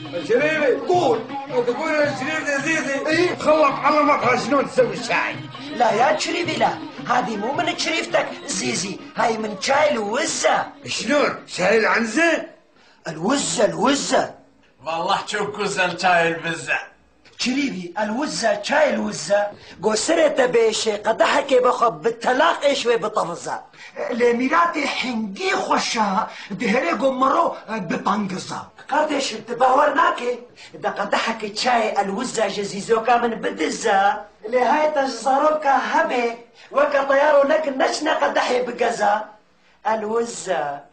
شريفي قول. تقول يا شريف يا سيدي إيه؟ خلط علمك شلون تسوي الشاي. لا يا شريفي لا، هذه مو من شريفتك زيزي، هاي من شاي الوزة. شلون شاي العنزة؟ الوزة والله شوف كوزل شاي البزة شريفي، الوزة شاي الوزة قوسرة بيشي قدحكي بخب بالتلاقي شوي بطفزة لميراتي حنجي خوشا دهري قمرو بطنقزة قردش انتبهورناكي دا قدحكي شاي الوزة جزيزوكا من بدزة لهاي تجزروكا هبي وكا طيارو لك نشنا قدحي بقزة الوزة